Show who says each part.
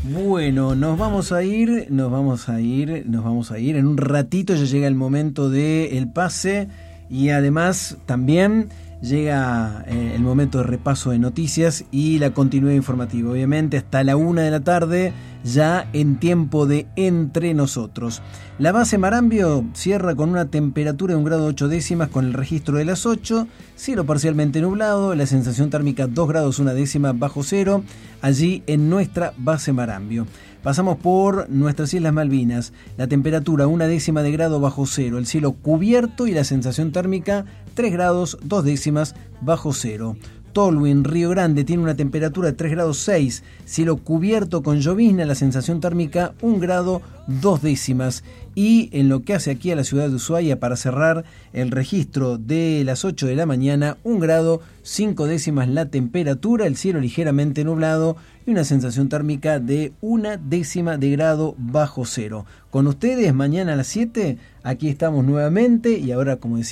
Speaker 1: Bueno, nos vamos a ir. En un ratito ya llega el momento del pase y además también llega el momento de repaso de noticias y la continuidad informativa. Obviamente hasta la 1 de la tarde, ya en tiempo de Entre Nosotros. La base Marambio cierra con una temperatura de 1 grado 8 décimas con el registro de las 8, cielo parcialmente nublado, la sensación térmica 2 grados 1 décima bajo cero, allí en nuestra base Marambio. Pasamos por nuestras Islas Malvinas, la temperatura 1 décima de grado bajo cero, el cielo cubierto y la sensación térmica 3 grados 2 décimas bajo cero. Tolwyn, Río Grande, tiene una temperatura de 3 grados 6, cielo cubierto con llovizna, la sensación térmica 1 grado 2 décimas. Y en lo que hace aquí a la ciudad de Ushuaia, para cerrar el registro de las 8 de la mañana, 1 grado 5 décimas la temperatura, el cielo ligeramente nublado y una sensación térmica de 1 décima de grado bajo cero. Con ustedes mañana a las 7, aquí estamos nuevamente y ahora, como decía